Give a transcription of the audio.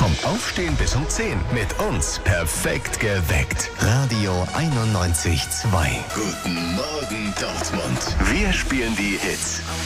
Vom Aufstehen bis um 10 mit uns perfekt geweckt. Radio 91,2. Guten Morgen Dortmund. Wir spielen die Hits.